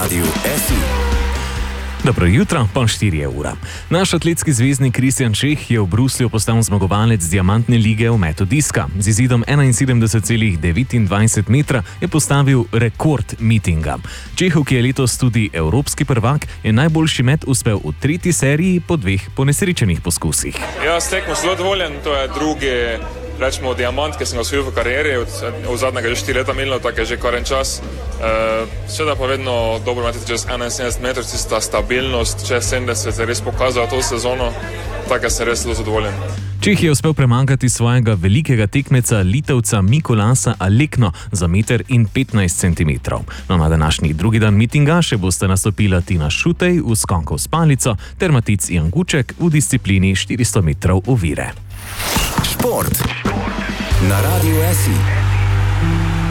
Radiu SI. Dobro jutro, pol 4 ura. Naš atletski zvezdnik Kristjan Čeh je v Bruslju postal zmagovalec diamantne lige v metu diska. Z izidom 71,29 metra je postavil rekord mitinga. Čehov, ki je letos tudi evropski prvak, je najboljši met uspel v tretji seriji po 2 ponesrečenih poskusih. Ja, s tekmo zelo dovoljen, to je drugi, rečemo, diamant, ki sem ga osvojil v karieri, od zadnjega že 4 leta minilo, tako je že kar en čas. Seveda pa vedno dobro imeti čez 71 metrov, tista stabilnost, čez 70 je res pokazala to sezono, tako sem res zelo zadovoljen. Čeh je uspel premagati svojega velikega tekmeca Litovca Mikolasa Alekno za 1,15 centimetrov. Na današnji drugi dan mitinga še boste nastopila Tina Šutej v skoku s palico ter Matic Janguček v disciplini 400 metrov ovire. Šport na Radiu SI.